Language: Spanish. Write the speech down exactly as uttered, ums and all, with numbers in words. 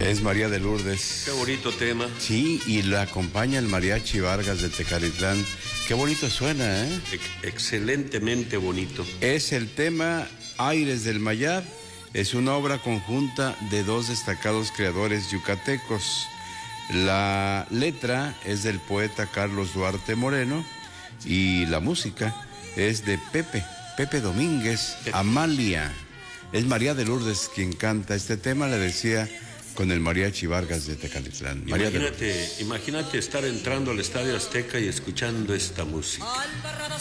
Es María de Lourdes. Qué bonito tema. Sí, y la acompaña el Mariachi Vargas de Tecalitlán. Qué bonito suena, ¿eh? Ex excelentemente bonito. Es el tema Aires del Mayab. Es una obra conjunta de dos destacados creadores yucatecos. La letra es del poeta Carlos Duarte Moreno y la música es de Pepe, Pepe Domínguez, Pepe. Amalia. Es María de Lourdes quien canta este tema, le decía, con el Mariachi Vargas de Tecalitlán. Imagínate, imagínate estar entrando al Estadio Azteca y escuchando esta música.